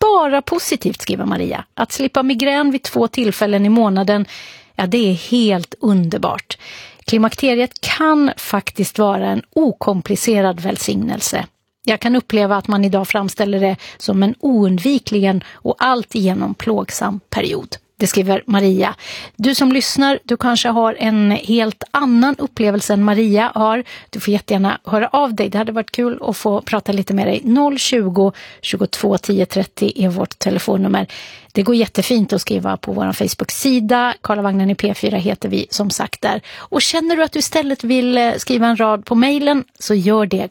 bara positivt, skriver Maria. Att slippa migrän vid 2 tillfällen i månaden, ja, det är helt underbart. Klimakteriet kan faktiskt vara en okomplicerad välsignelse. Jag kan uppleva att man idag framställer det som en oundvikligen och alltigenom plågsam period. Det skriver Maria. Du som lyssnar, du kanske har en helt annan upplevelse än Maria har. Du får jättegärna höra av dig. Det hade varit kul att få prata lite med dig. 020 22 10 30 är vårt telefonnummer. Det går jättefint att skriva på vår Facebook-sida. Karlavagnen i P4 heter vi som sagt där. Och känner du att du istället vill skriva en rad på mejlen, så gör det.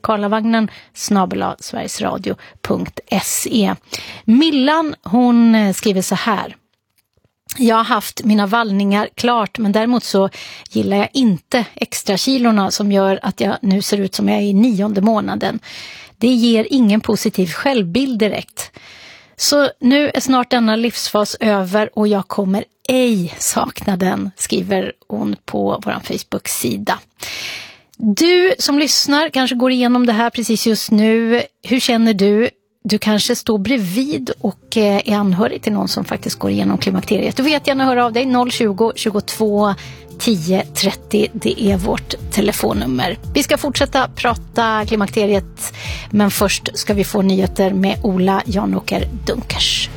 karlavagnen@sverigesradio.se. Millan, hon skriver så här. Jag har haft mina vallningar klart, men däremot så gillar jag inte extra kilorna som gör att jag nu ser ut som jag är i 9:e månaden. Det ger ingen positiv självbild direkt. Så nu är snart denna livsfas över och jag kommer ej sakna den, skriver hon på vår Facebook-sida. Du som lyssnar kanske går igenom det här precis just nu. Hur känner du? Du kanske står bredvid och är anhörig till någon som faktiskt går igenom klimakteriet. Du vet gärna höra av dig. 020 22 10 30, det är vårt telefonnummer. Vi ska fortsätta prata klimakteriet, men först ska vi få nyheter med Ola Janåker Dunkers.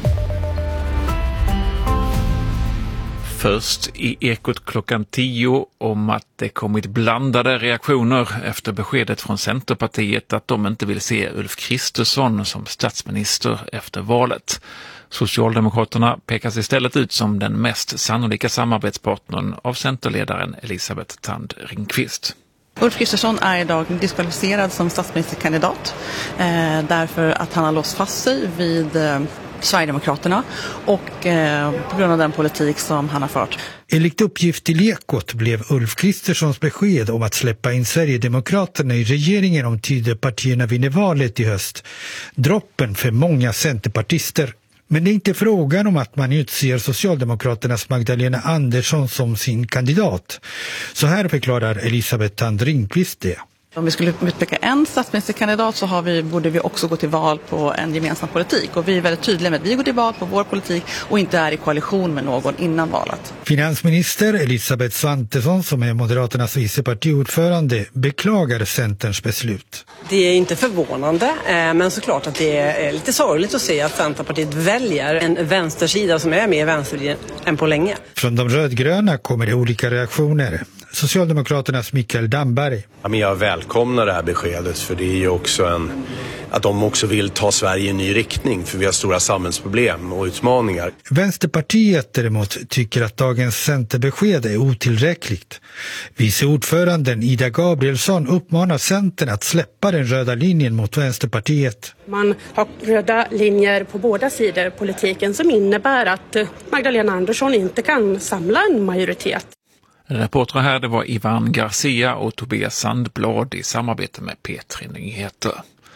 Först i Ekot klockan 10 om att det kommit blandade reaktioner efter beskedet från Centerpartiet att de inte vill se Ulf Kristersson som statsminister efter valet. Socialdemokraterna pekas istället ut som den mest sannolika samarbetspartnern av centerledaren Elisabeth Thand Ringqvist. Ulf Kristersson är idag diskvalificerad som statsministerkandidat därför att han har låst fast sig vid Sverigedemokraterna och på grund av den politik som han har fört. Enligt uppgift till Ekot blev Ulf Kristerssons besked om att släppa in Sverigedemokraterna i regeringen om Tidöpartierna vinner valet i höst droppen för många centerpartister. Men det är inte frågan om att man utser Socialdemokraternas Magdalena Andersson som sin kandidat. Så här förklarar Elisabeth Thand Ringqvist det. Om vi skulle utpeka en statsministerkandidat så borde vi också gå till val på en gemensam politik. Och vi är väldigt tydliga med att vi går till val på vår politik och inte är i koalition med någon innan valet. Finansminister Elisabeth Svantesson, som är Moderaternas vicepartiordförande, beklagar Centerns beslut. Det är inte förvånande, men såklart att det är lite sorgligt att se att Centerpartiet väljer en vänstersida som är mer vänster än på länge. Från de rödgröna kommer det olika reaktioner. Socialdemokraternas Mikael Damberg. Ja, men jag välkomnar det här beskedet, för det är ju också att de också vill ta Sverige i en ny riktning, för vi har stora samhällsproblem och utmaningar. Vänsterpartiet däremot tycker att dagens centerbesked är otillräckligt. Vice ordföranden Ida Gabrielsson uppmanar Centern att släppa den röda linjen mot Vänsterpartiet. Man har röda linjer på båda sidor politiken som innebär att Magdalena Andersson inte kan samla en majoritet. Reportrar här, det var Ivan Garcia och Tobias Sandblad i samarbete med P3 Nyheter.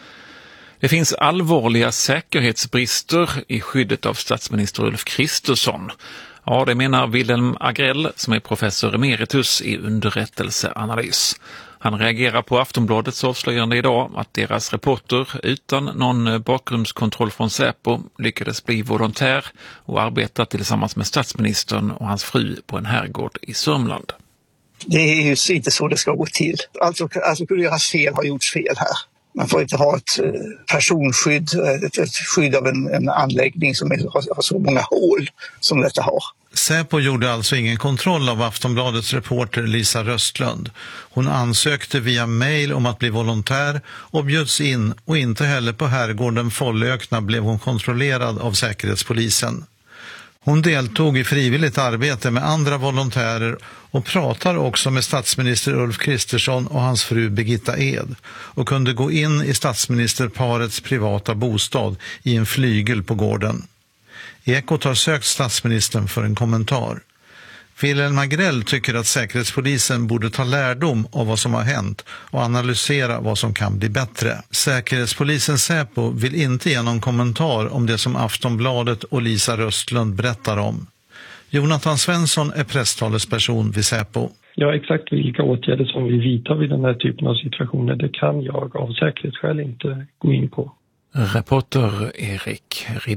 Det finns allvarliga säkerhetsbrister i skyddet av statsminister Ulf Kristersson. Ja, det menar Wilhelm Agrell som är professor emeritus i underrättelseanalys. Han reagerar på Aftonbladets avslöjande idag att deras reporter utan någon bakgrundskontroll från Säpo lyckades bli volontär och arbeta tillsammans med statsministern och hans fru på en herrgård i Sörmland. Det är ju inte så det ska gå till. Alltså kunde göras fel, har gjorts fel här. Man får inte ha ett personskydd, ett skydd av en anläggning som har så många hål som detta har. Säpo gjorde alltså ingen kontroll av Aftonbladets reporter Lisa Röstlund. Hon ansökte via mejl om att bli volontär och bjöds in, och inte heller på herrgården Follökna blev hon kontrollerad av Säkerhetspolisen. Hon deltog i frivilligt arbete med andra volontärer och pratar också med statsminister Ulf Kristersson och hans fru Birgitta Ed och kunde gå in i statsministerparets privata bostad i en flygel på gården. Ekot har sökt statsministern för en kommentar. Wilhelm Agrell tycker att Säkerhetspolisen borde ta lärdom av vad som har hänt och analysera vad som kan bli bättre. Säkerhetspolisen Säpo vill inte ge någon kommentar om det som Aftonbladet och Lisa Röstlund berättar om. Jonathan Svensson är presstalesperson vid Säpo. Ja, exakt vilka åtgärder som vi vidtar vid den här typen av situationer, det kan jag av säkerhetsskäl inte gå in på. Reporter Erik